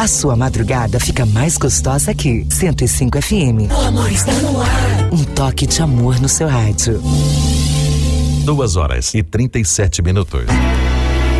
A sua madrugada fica mais gostosa aqui. 105 FM. O amor está no ar. Um toque de amor no seu rádio. 2h37.